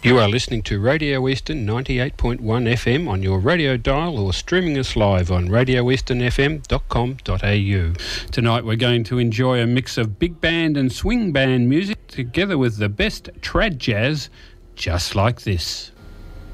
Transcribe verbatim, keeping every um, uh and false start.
You are listening to Radio Eastern ninety-eight point one F M on your radio dial or streaming us live on radio eastern f m dot com dot a u. Tonight we're going to enjoy a mix of big band and swing band music together with the best trad jazz, just like this.